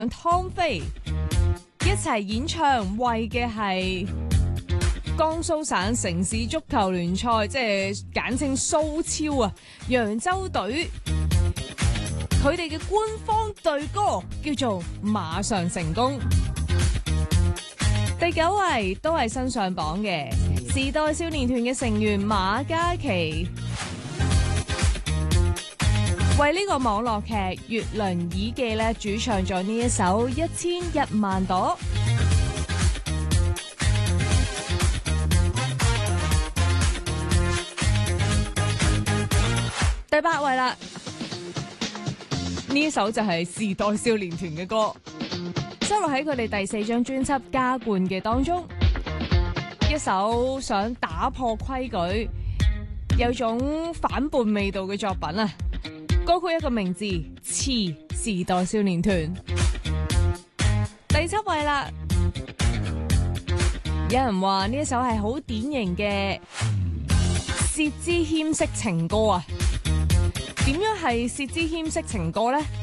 湯飛一齊演唱，為嘅係江蘇省城市足球聯賽，即係簡稱蘇超啊，揚州隊佢哋嘅官方隊歌叫做《馬上成功》。第9位都係新上榜嘅時代少年團嘅成員馬嘉祺，為呢個網絡劇《月亮耳記》咧主唱咗呢一首《1001朵》。第8位啦，呢一首就係時代少年團嘅歌，收錄喺佢哋第4張專輯《加冠》嘅當中，一首想打破規矩、有種反叛味道嘅作品啊！歌曲一個名字《刺》，時代少年團。第7位啦，有人話呢一首係好典型嘅薛之謙式情歌啊！點樣係薛之謙式情歌呢？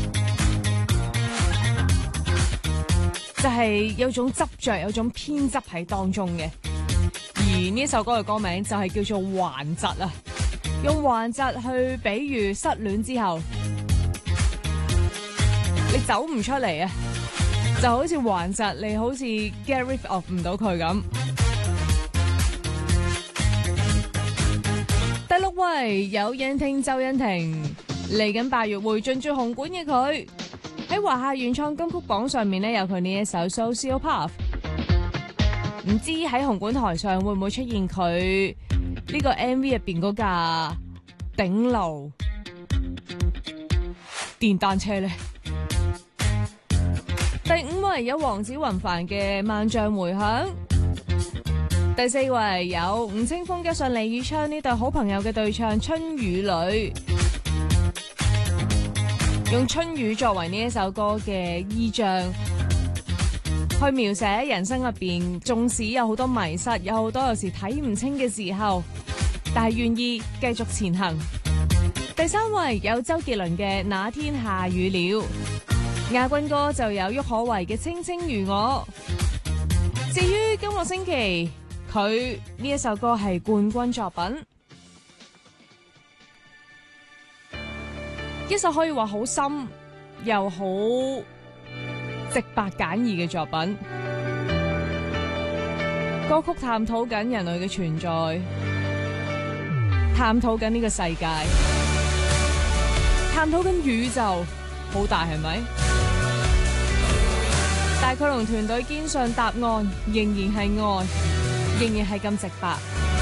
就係有種執着，有種偏執喺當中嘅。而呢首歌嘅歌名就係叫做《頑疾》啊，用頑疾去比喻失戀之後你走唔出嚟啊，就好似頑疾，你好似 get rid of 唔到佢咁。第6位有欣聽周欣婷，嚟緊8月會進駐紅館嘅佢，喺華夏原創金曲榜上面咧有佢呢一首 Sociopath， 唔知喺紅館台上會唔會出現佢呢個 MV 入邊嗰架頂流電單車呢？第5位有黃子雲帆嘅萬丈迴響。第4位有吳青峰加上李宇春呢對好朋友嘅對唱《春雨裏》，用春雨作為呢一首歌嘅意象，去描寫人生入邊，縱使有好多迷失，有好多有時睇唔清嘅時候，但係願意繼續前行。第3位有周杰倫嘅《那天下雨了》，亞軍歌就有郁可唯嘅《青青如我》。至於今個星期佢呢一首歌係冠軍作品，一首可以話好深又好直白簡易嘅作品。歌曲探討緊人類嘅存在，探討緊呢個世界，探討緊宇宙，好大係咪？但係佢同團隊堅信答案仍然係愛，仍然係咁直白。